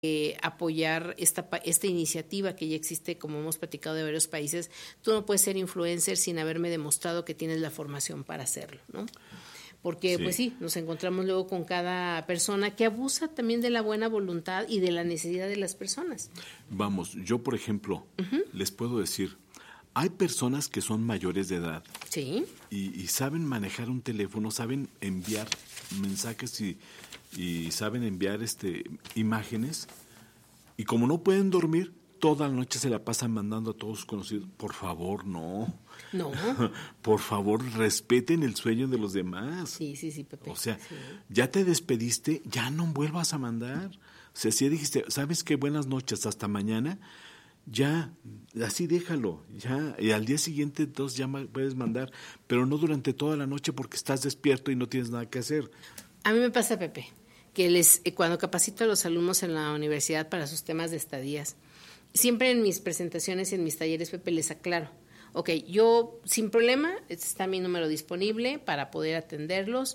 apoyar esta iniciativa que ya existe, como hemos platicado, de varios países. Tú no puedes ser influencer sin haberme demostrado que tienes la formación para hacerlo, ¿no? Porque pues sí, nos encontramos luego con cada persona que abusa también de la buena voluntad y de la necesidad de las personas. Vamos, yo por ejemplo, les puedo decir, hay personas que son mayores de edad, sí, y saben manejar un teléfono, saben enviar mensajes y saben enviar imágenes, y como no pueden dormir, toda la noche se la pasan mandando a todos sus conocidos. Por favor, no. No. Por favor, respeten el sueño de los demás. Sí, Pepe. O sea, sí. Ya te despediste, ya no vuelvas a mandar. O sea, si dijiste, ¿sabes qué? Buenas noches, hasta mañana. Ya, así déjalo, ya. Y al día siguiente entonces ya puedes mandar, pero no durante toda la noche porque estás despierto y no tienes nada que hacer. A mí me pasa, Pepe, que cuando capacito a los alumnos en la universidad para sus temas de estadías, siempre en mis presentaciones y en mis talleres, Pepe, les aclaro. Ok, yo sin problema, está mi número disponible para poder atenderlos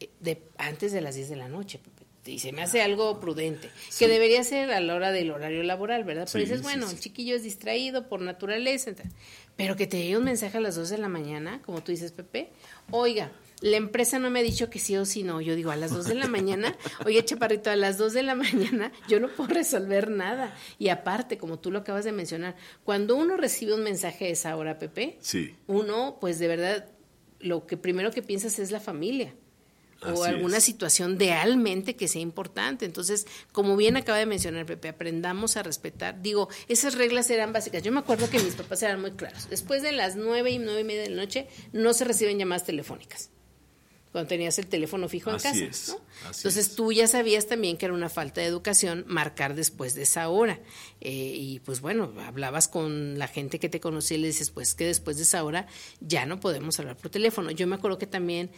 antes de las 10 de la noche, Pepe. Y se me hace algo prudente, sí, que debería ser a la hora del horario laboral, ¿verdad? Pero dices, bueno, el chiquillo es distraído por naturaleza, pero que te llegue un mensaje a las 2 de la mañana, como tú dices, Pepe, oiga, la empresa no me ha dicho que sí o sí no. Yo digo, a las 2 de la mañana, oye, chaparrito, a las 2 de la mañana yo no puedo resolver nada. Y aparte, como tú lo acabas de mencionar, cuando uno recibe un mensaje a esa hora, Pepe, sí, uno, pues de verdad, lo que primero que piensas es la familia. O así alguna es. situación realmente que sea importante. Entonces, como bien acaba de mencionar Pepe, aprendamos a respetar. Digo, esas reglas eran básicas. Yo me acuerdo que mis papás eran muy claros. Después de las 9 y 9:30 de la noche, no se reciben llamadas telefónicas. Cuando tenías el teléfono fijo en casa, ¿no? Entonces tú ya sabías también que era una falta de educación marcar después de esa hora. Y pues bueno, hablabas con la gente que te conocía y le dices, pues que después de esa hora ya no podemos hablar por teléfono. Yo me acuerdo que también,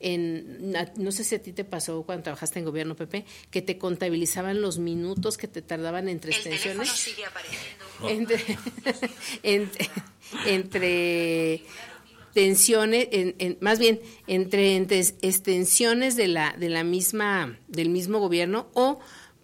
no sé si a ti te pasó cuando trabajaste en gobierno, Pepe, que te contabilizaban los minutos que te tardaban entre extensiones. El teléfono sigue apareciendo. Entre tensiones, más bien entre extensiones del mismo gobierno, o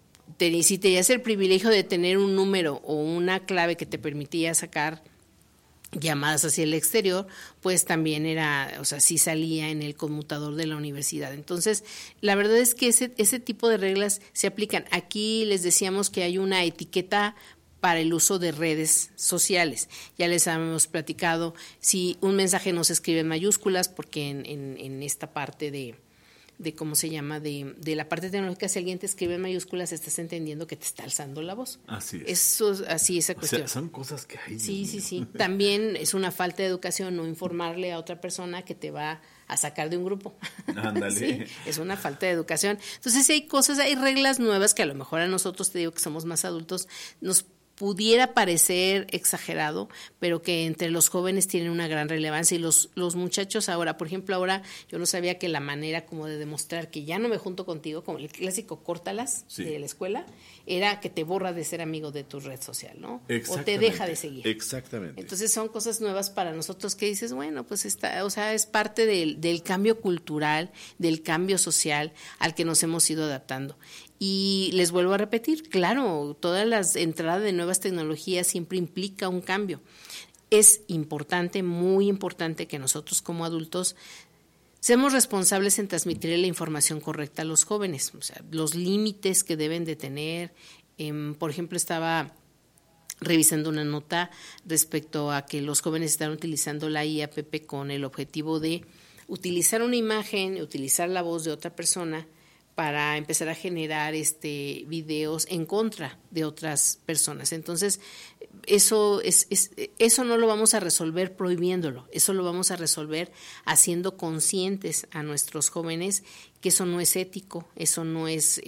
si tenías el privilegio de tener un número o una clave que te permitía sacar llamadas hacia el exterior, pues también sí salía en el conmutador de la universidad. Entonces, la verdad es que ese tipo de reglas se aplican. Aquí les decíamos que hay una etiqueta para el uso de redes sociales. Ya les hemos platicado, si un mensaje no se escribe en mayúsculas, porque en esta parte de ¿cómo se llama? De la parte tecnológica, si alguien te escribe en mayúsculas, estás entendiendo que te está alzando la voz. Así es. Eso, así esa cuestión. O sea, son cosas que hay. Sí. También es una falta de educación no informarle a otra persona que te va a sacar de un grupo. Ándale. Sí, es una falta de educación. Entonces, hay reglas nuevas que a lo mejor a nosotros, te digo que somos más adultos, nos pudiera parecer exagerado, pero que entre los jóvenes tienen una gran relevancia. Y los muchachos ahora, por ejemplo, ahora yo no sabía que la manera como de demostrar que ya no me junto contigo, como el clásico córtalas de la escuela, era que te borra de ser amigo de tu red social, ¿no? O te deja de seguir. Exactamente. Entonces son cosas nuevas para nosotros que dices, bueno, pues es parte del cambio cultural, del cambio social al que nos hemos ido adaptando. Y les vuelvo a repetir, claro, todas las entradas de nuevas tecnologías siempre implica un cambio. Es importante, muy importante, que nosotros como adultos seamos responsables en transmitir la información correcta a los jóvenes, o sea, los límites que deben de tener. Por ejemplo, estaba revisando una nota respecto a que los jóvenes están utilizando la IA, Pepe, con el objetivo de utilizar una imagen, utilizar la voz de otra persona para empezar a generar videos en contra de otras personas. Entonces, eso no lo vamos a resolver prohibiéndolo, eso lo vamos a resolver haciendo conscientes a nuestros jóvenes que eso no es ético, eso no es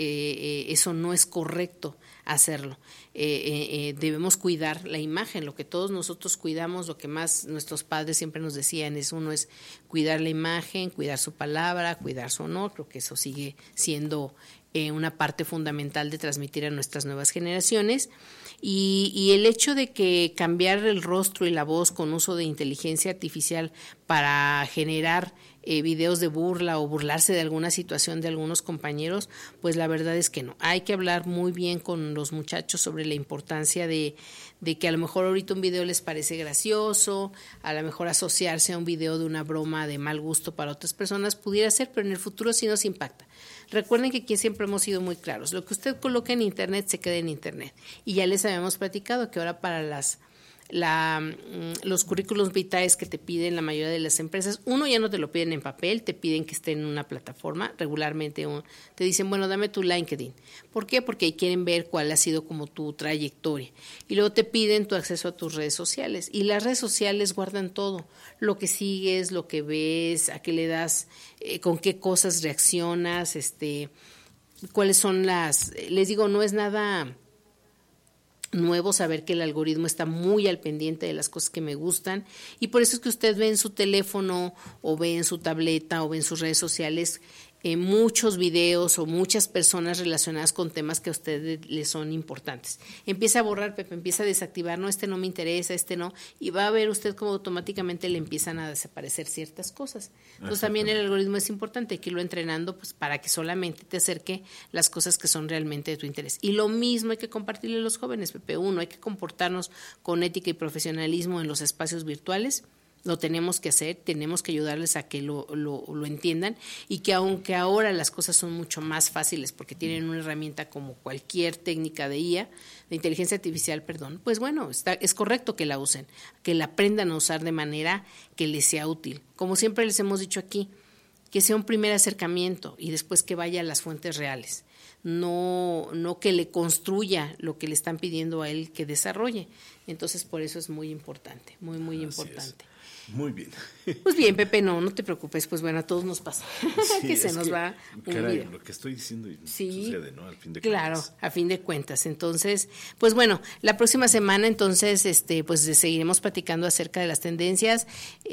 correcto hacerlo. Debemos cuidar la imagen, lo que todos nosotros cuidamos, lo que más nuestros padres siempre nos decían es cuidar la imagen, cuidar su palabra, cuidar su honor. Creo que eso sigue siendo una parte fundamental de transmitir a nuestras nuevas generaciones. Y el hecho de que cambiar el rostro y la voz con uso de inteligencia artificial para generar videos de burla o burlarse de alguna situación de algunos compañeros, pues la verdad es que no. Hay que hablar muy bien con los muchachos sobre la importancia de que a lo mejor ahorita un video les parece gracioso, a lo mejor asociarse a un video de una broma de mal gusto para otras personas pudiera ser, pero en el futuro sí nos impacta. Recuerden que aquí siempre hemos sido muy claros. Lo que usted coloca en Internet se queda en Internet. Y ya les habíamos platicado que ahora para los currículums vitae que te piden la mayoría de las empresas, uno ya no te lo piden en papel, te piden que esté en una plataforma, regularmente te dicen, bueno, dame tu LinkedIn. ¿Por qué? Porque ahí quieren ver cuál ha sido como tu trayectoria. Y luego te piden tu acceso a tus redes sociales. Y las redes sociales guardan todo, lo que sigues, lo que ves, a qué le das, con qué cosas reaccionas, cuáles son les digo, no es nada nuevo saber que el algoritmo está muy al pendiente de las cosas que me gustan, y por eso es que usted ve en su teléfono o ve en su tableta o ve en sus redes sociales muchos videos o muchas personas relacionadas con temas que a usted le son importantes. Empieza a borrar, Pepe, empieza a desactivar, no, no me interesa, no, y va a ver usted cómo automáticamente le empiezan a desaparecer ciertas cosas. Entonces también el algoritmo es importante, hay que irlo entrenando pues para que solamente te acerque las cosas que son realmente de tu interés. Y lo mismo hay que compartirle a los jóvenes, Pepe. Uno, hay que comportarnos con ética y profesionalismo en los espacios virtuales. Lo tenemos que hacer, tenemos que ayudarles a que lo entiendan, y que aunque ahora las cosas son mucho más fáciles porque tienen una herramienta como cualquier técnica de IA, de inteligencia artificial, pues bueno, es correcto que la usen, que la aprendan a usar de manera que les sea útil. Como siempre les hemos dicho aquí, que sea un primer acercamiento y después que vaya a las fuentes reales. No que le construya lo que le están pidiendo a él que desarrolle. Entonces, por eso es muy importante, muy, muy importante. Muy bien. Pues bien, Pepe, no te preocupes, pues bueno, a todos nos pasa, sí, que se nos va un video. Lo que estoy diciendo sí, sucede, ¿no? Al fin de cuentas. Claro, a fin de cuentas. Entonces, pues bueno, la próxima semana entonces, pues seguiremos platicando acerca de las tendencias.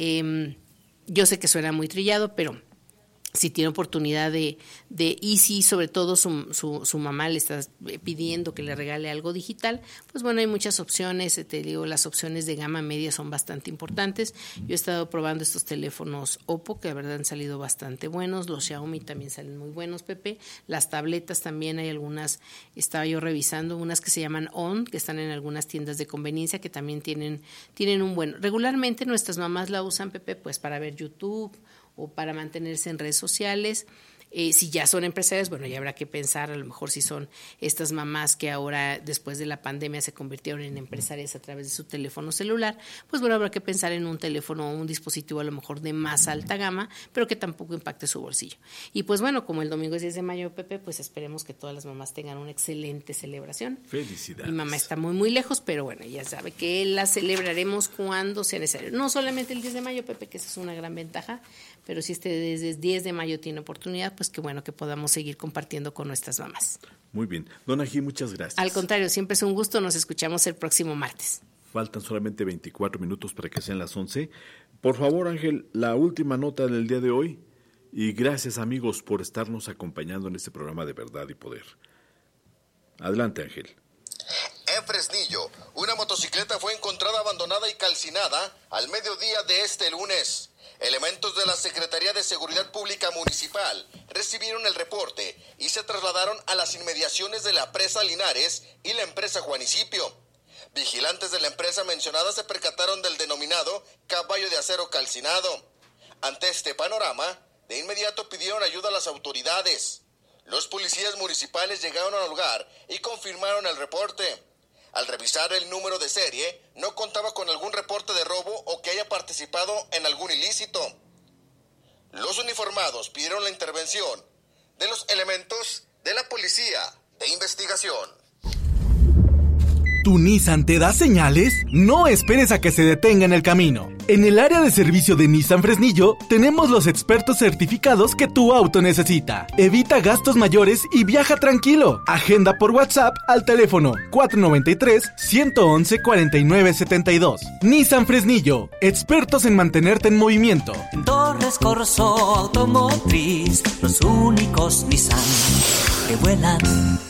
Yo sé que suena muy trillado, pero si tiene oportunidad y si sobre todo su mamá le está pidiendo que le regale algo digital, pues bueno, hay muchas opciones. Te digo, las opciones de gama media son bastante importantes. Yo he estado probando estos teléfonos Oppo, que la verdad han salido bastante buenos. Los Xiaomi también salen muy buenos, Pepe. Las tabletas también hay algunas, estaba yo revisando, unas que se llaman ON, que están en algunas tiendas de conveniencia, que también tienen un buen. Regularmente nuestras mamás la usan, Pepe, pues para ver YouTube o para mantenerse en redes sociales. Si ya son empresarias, bueno, ya habrá que pensar a lo mejor si son estas mamás que ahora después de la pandemia se convirtieron en empresarias a través de su teléfono celular, pues bueno, habrá que pensar en un teléfono o un dispositivo a lo mejor de más alta gama, pero que tampoco impacte su bolsillo. Y pues bueno, como el domingo es 10 de mayo, Pepe, pues esperemos que todas las mamás tengan una excelente celebración. Felicidades. Mi mamá está muy, muy lejos, pero bueno, ya sabe que la celebraremos cuando sea necesario. No solamente el 10 de mayo, Pepe, que esa es una gran ventaja, pero si desde el 10 de mayo tiene oportunidad, pues qué bueno que podamos seguir compartiendo con nuestras mamás. Muy bien. Don Ají, muchas gracias. Al contrario, siempre es un gusto. Nos escuchamos el próximo martes. Faltan solamente 24 minutos para que sean las 11. Por favor, Ángel, la última nota del día de hoy. Y gracias, amigos, por estarnos acompañando en este programa de Verdad y Poder. Adelante, Ángel. En Fresnillo, una motocicleta fue encontrada abandonada y calcinada al mediodía de este lunes. Elementos de la Secretaría de Seguridad Pública Municipal recibieron el reporte y se trasladaron a las inmediaciones de la presa Linares y la empresa Juanicipio. Vigilantes de la empresa mencionada se percataron del denominado caballo de acero calcinado. Ante este panorama, de inmediato pidieron ayuda a las autoridades. Los policías municipales llegaron al lugar y confirmaron el reporte. Al revisar el número de serie, no contaba con algún reporte de robo o que haya participado en algún ilícito. Los uniformados pidieron la intervención de los elementos de la policía de investigación. ¿Tu Nissan te da señales? No esperes a que se detenga en el camino. En el área de servicio de Nissan Fresnillo, tenemos los expertos certificados que tu auto necesita. Evita gastos mayores y viaja tranquilo. Agenda por WhatsApp al teléfono 493-111-4972. Nissan Fresnillo, expertos en mantenerte en movimiento. En Torres Corso Automotriz, los únicos Nissan. que vuelan.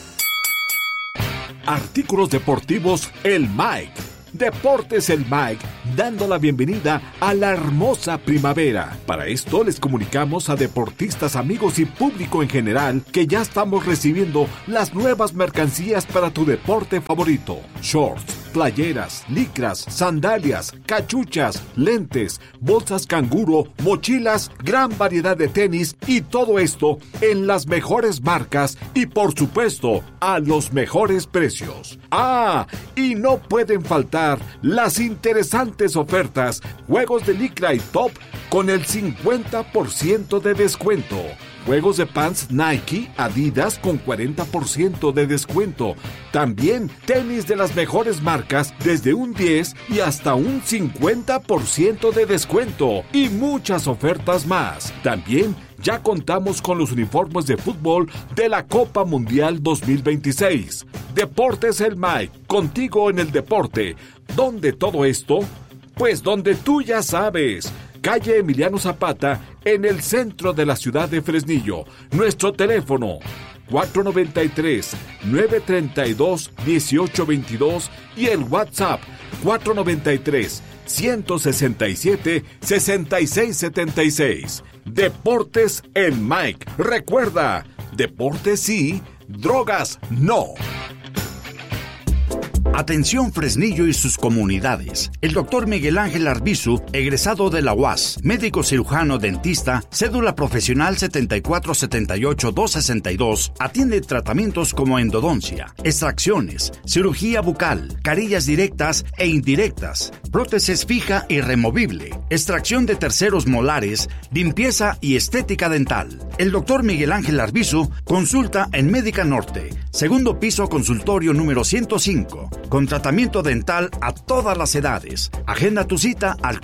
Artículos deportivos El Mike. Deportes El Mike, dando la bienvenida a la hermosa primavera. Para esto les comunicamos a deportistas, amigos y público en general que ya estamos recibiendo las nuevas mercancías para tu deporte favorito. Shorts, playeras, licras, sandalias, cachuchas, lentes, bolsas canguro, mochilas, gran variedad de tenis y todo esto en las mejores marcas y por supuesto a los mejores precios. ¡Ah! Y no pueden faltar las interesantes ofertas, juegos de licra y top con el 50% de descuento. Juegos de pants Nike, Adidas con 40% de descuento. También tenis de las mejores marcas desde un 10 y hasta un 50% de descuento. Y muchas ofertas más. También ya contamos con los uniformes de fútbol de la Copa Mundial 2026. Deportes El Mike, contigo en el deporte. ¿Dónde todo esto? Pues donde tú ya sabes. Calle Emiliano Zapata, en el centro de la ciudad de Fresnillo. Nuestro teléfono 493-932-1822 y el WhatsApp 493-167-6676. Deportes El Mike. Recuerda, deportes sí, drogas no. Atención Fresnillo y sus comunidades. El doctor Miguel Ángel Arbizu, egresado de la UAS, médico cirujano dentista, cédula profesional 7478-262, atiende tratamientos como endodoncia, extracciones, cirugía bucal, carillas directas e indirectas, prótesis fija y removible, extracción de terceros molares, limpieza y estética dental. El doctor Miguel Ángel Arbizu consulta en Médica Norte, segundo piso, consultorio número 105. Con tratamiento dental a todas las edades. Agenda tu cita al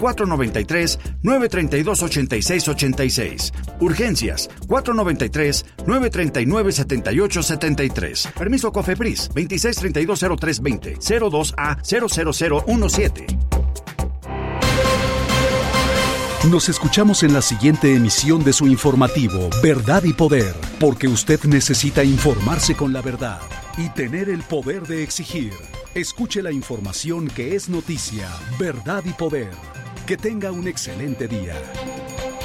493-932-8686. Urgencias 493-939-7873. Permiso COFEPRIS 26320320 02A00017. Nos escuchamos en la siguiente emisión de su informativo Verdad y Poder, porque usted necesita informarse con la verdad y tener el poder de exigir. Escuche la información que es noticia, Verdad y Poder. Que tenga un excelente día.